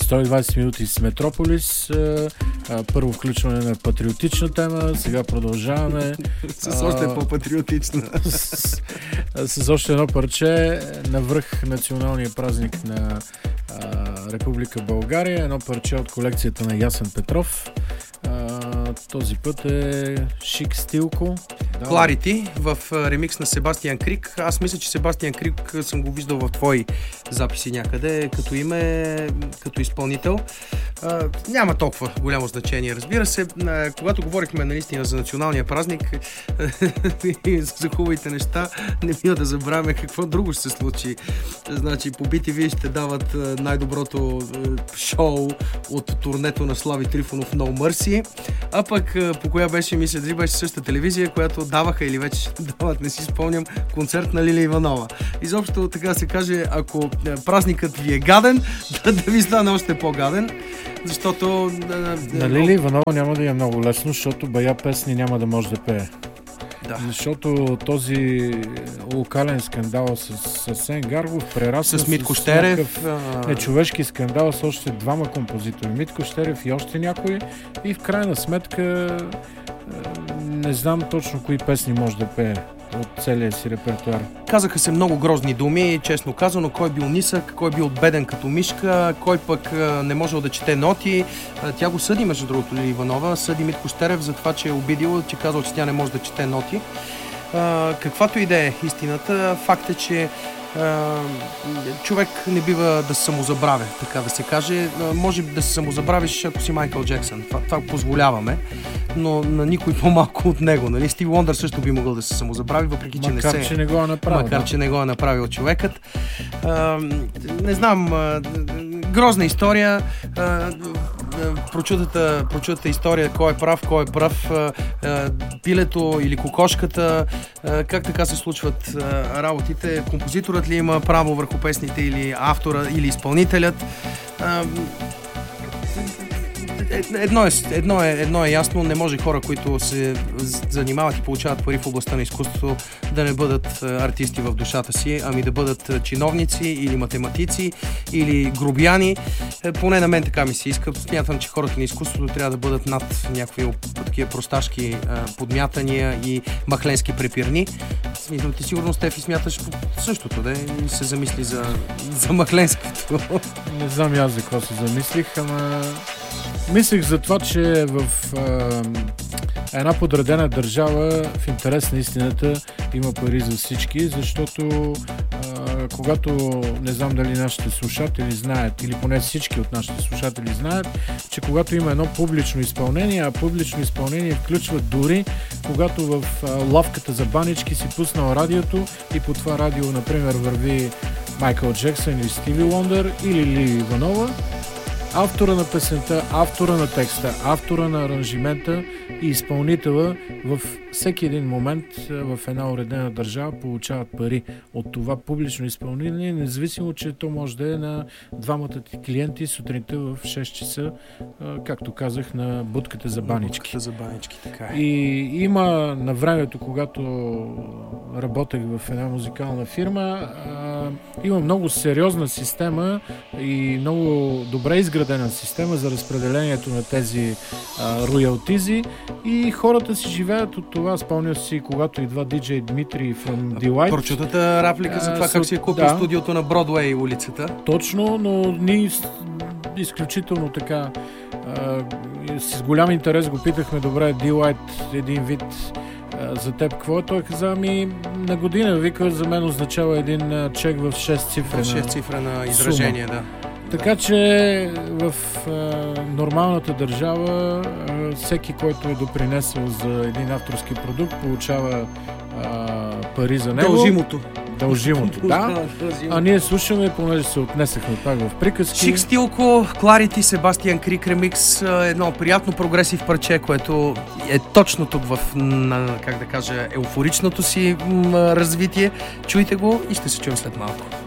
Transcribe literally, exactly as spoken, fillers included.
сто и двадесет минути с Метрополис. Първо включване на патриотична тема, сега продължаваме. С още по-патриотична. С, с още едно парче навръх националния празник на а, Република България. Едно парче от колекцията на Ясен Петров. А, този път е Шик Стилко. Clarity в ремикс на Себастиан Крик. Аз мисля, че Себастиан Крик съм го виждал в твои записи някъде, като име, като изпълнител. А, няма толкова голямо значение, разбира се. А, когато говорихме наистина за националния празник и за хубавите неща, не бива да забравяме какво друго ще се случи. Значи, по би ти ви ще дават най-доброто шоу от турнето на Слави Трифонов No Mercy. А пък по коя беше, мисля, дали беше същата телевизия, която даваха или вече дават, не си спомням, концерт на Лилия Иванова. Изобщо, така се каже, ако празникът ви е гаден, да, да ви стане още по-гаден, защото... На Лилия Иванова няма да е много лесно, защото бая песни няма да може да пее. Да. Защото този локален скандал с, с Сен Гаргов прерасна с Митко Щерев, нечовешки скандал с още двама композитори, Митко Щерев и още някой, и в крайна сметка не знам точно кои песни може да пее от целия си репертуар. Казаха се много грозни думи, честно казано, кой бил нисък, кой бил беден като мишка, кой пък не можел да чете ноти. Тя го съди, между другото, Лилия Иванова, съди Митко Щерев за това, че е обидил, че казал, че тя не може да чете ноти. А, каквато и да е истината, факт е, че а, човек не бива да се самозабравя, така да се каже. А, може да се самозабравиш, ако си Майкъл Джексън. Това, това позволяваме, но на никой по-малко от него. Нали? Стив Уондър също би могъл да се самозабрави, въпреки че макар, не се... че не го е направил. Макар, да. че не го е направил човекът. А, не знам, а, грозна история. А, прочутата, прочутата история, кой е прав, кой е прав, а, а, пилето или кокошката, а, как така се случват а, работите, композиторът ли има право върху песните или автора или изпълнителят. А, Едно е, едно, е, едно е ясно, не може хора, които се занимават и получават пари в областта на изкуството, да не бъдат артисти в душата си, ами да бъдат чиновници или математици или грубияни. Поне на мен така ми се иска. Смятам, че хората на изкуството трябва да бъдат над някакви такива просташки подмятания и махленски препирни. Смисъл, ти сигурно, Стефи, смяташ същото, да и се замисли за, за махленското. Не знам аз за какво се замислих, ама мислих за това, че в а, една подредена държава в интерес на истината има пари за всички, защото а, когато, не знам дали нашите слушатели знаят, или поне всички от нашите слушатели знаят, че когато има едно публично изпълнение, а публично изпълнение включва дори когато в а, лавката за банички си пуснал радиото и по това радио, например, върви Майкъл Джексън или Стиви Уондър или Лилия Иванова, автора на песента, автора на текста, автора на аранжимента и изпълнителя в всеки един момент в една уредена държава получават пари от това публично изпълнение, независимо, че то може да е на двамата ти клиенти сутринта в шест часа, както казах, на будката за банички. Будката за банички, така е. И има на времето, когато работех в една музикална фирма, има много сериозна система и много добре изградена система за разпределението на тези роялтизи и хората си живеят от това. Спомня си, когато идва диджей Дмитрий from Delight. Прочутата реплика за това как си е купил да. студиото на Бродуей улицата. Точно, но ние изключително така с голям интерес го питахме, добре, Delight един вид за теб какво е? Той каза, ми на година, вика, за мен означава един чек в шест цифра. шест цифра на изражение, сума. Да. Така че в а, нормалната държава а, всеки, който е допринесъл за един авторски продукт, получава а, пари за него. Дължимото. Дължимото, да. А ние слушаме, понеже се отнесахме пак в приказки. Шик Стилко, Clarity, Себастиан Крик ремикс, едно приятно прогресив парче, което е точно тук в, на, как да кажа, еуфоричното си м, развитие. Чуйте го и ще се чуем след малко.